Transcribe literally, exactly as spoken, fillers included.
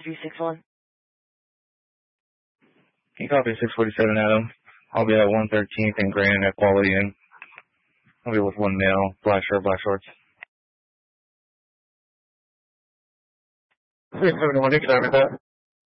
three six one. Can you copy six forty-seven, Adam? I'll be at one thirteenth and Grand at Quality Inn. I'll be with one male, black shirt, black shorts. three seven one, you can have that.